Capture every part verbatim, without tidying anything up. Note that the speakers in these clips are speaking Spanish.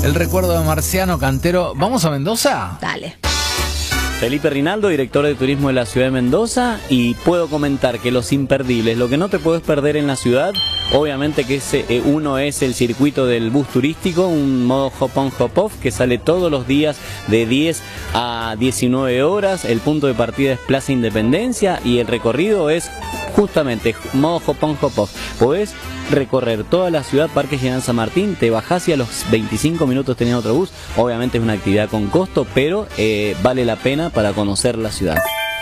El recuerdo de Marciano Cantero. ¿Vamos a Mendoza? Dale. Felipe Rinaldo, director de turismo de la ciudad de Mendoza, y puedo comentar que los imperdibles, lo que no te puedes perder en la ciudad, obviamente que ese, eh, uno es el circuito del bus turístico, un modo hop on hop off que sale todos los días de diez a diecinueve horas, el punto de partida es Plaza Independencia y el recorrido es justamente modo hop on hop off. Podés recorrer toda la ciudad, Parque General San Martín, te bajás y a los veinticinco minutos tenés otro bus. Obviamente es una actividad con costo, pero eh, vale la pena para conocer la ciudad.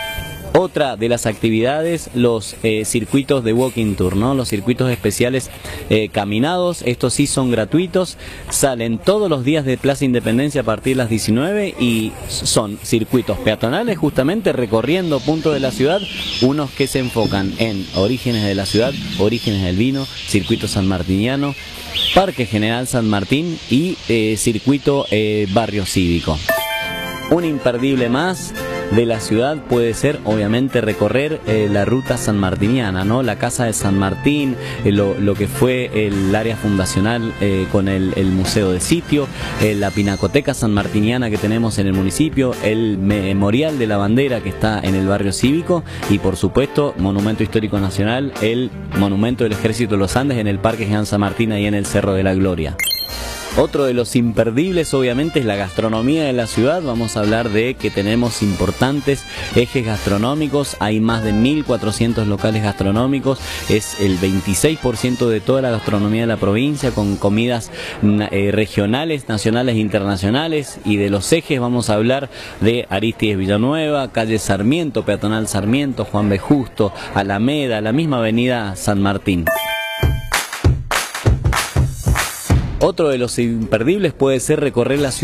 Otra de las actividades, los eh, circuitos de walking tour, ¿no? Los circuitos especiales eh, caminados, estos sí son gratuitos, salen todos los días de Plaza Independencia a partir de las diecinueve y son circuitos peatonales justamente recorriendo puntos de la ciudad, unos que se enfocan en orígenes de la ciudad, orígenes del vino, circuito sanmartiniano, Parque General San Martín y eh, circuito eh, barrio cívico. Un imperdible más de la ciudad puede ser obviamente recorrer eh, la ruta sanmartiniana, ¿no? La Casa de San Martín, eh, lo, lo que fue el área fundacional eh, con el, el Museo de Sitio, eh, la Pinacoteca sanmartiniana que tenemos en el municipio, el Memorial de la Bandera que está en el barrio cívico y por supuesto Monumento Histórico Nacional, el Monumento del Ejército de los Andes en el Parque General San Martín y en el Cerro de la Gloria. Otro de los imperdibles obviamente es la gastronomía de la ciudad. Vamos a hablar de que tenemos importantes ejes gastronómicos, hay más de mil cuatrocientos locales gastronómicos, es el veintiséis por ciento de toda la gastronomía de la provincia con comidas eh, regionales, nacionales e internacionales. Y de los ejes vamos a hablar de Arístides Villanueva, calle Sarmiento, peatonal Sarmiento, Juan B. Justo, Alameda, la misma avenida San Martín. Otro de los imperdibles puede ser recorrer la ciudad